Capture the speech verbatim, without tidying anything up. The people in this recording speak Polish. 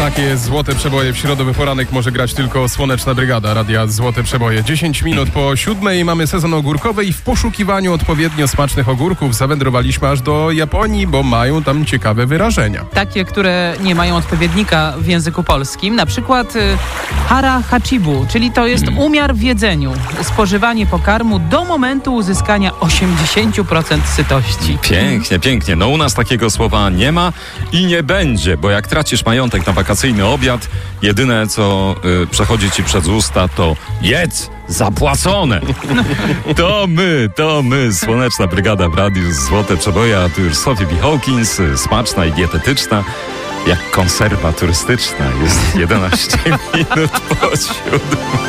Takie złote przeboje w środowy poranek może grać tylko Słoneczna Brygada Radia Złote Przeboje. dziesięć minut po siódmej mamy sezon ogórkowy i w poszukiwaniu odpowiednio smacznych ogórków zawędrowaliśmy aż do Japonii, bo mają tam ciekawe wyrażenia. Takie, które nie mają odpowiednika w języku polskim. Na przykład y, hara hachibu, czyli to jest umiar w jedzeniu. Spożywanie pokarmu do momentu uzyskania osiemdziesiąt procent sytości. Pięknie, pięknie. No u nas takiego słowa nie ma i nie będzie, bo jak tracisz majątek na wakacyjny obiad, jedyne co y, przechodzi ci przez usta to jedz zapłacone. To my, to my, Słoneczna Brygada w Radiu Złote Przeboje, a tu już Sophie B. Hawkins, y, smaczna i dietetyczna, jak konserwa turystyczna. Jest jedenaście minut po siódmej.